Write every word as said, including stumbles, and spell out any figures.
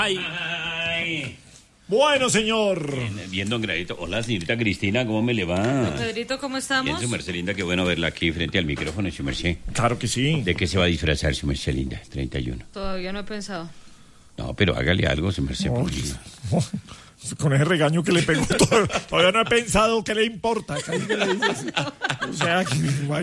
Ay. Ay. Bueno, señor. Bien, bien, don Gradito. Hola, señorita Cristina, ¿cómo me le va? Don Pedrito, ¿cómo estamos? Bien, su merced linda, qué bueno verla aquí frente al micrófono, su merced. Claro que sí. ¿De qué se va a disfrazar, su merced linda? treinta y uno. Todavía no he pensado. No, pero hágale algo, su merced. No, porque- con ese regaño que le pegó, todavía no he pensado qué le importa. Casi que le dice así. O sea, que,